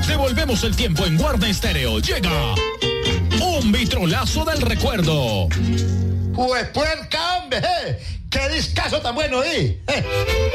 Devolvemos el tiempo en Guarda Estéreo. Llega un vitrolazo del recuerdo. Pues puerca, hombre, qué discazo tan bueno,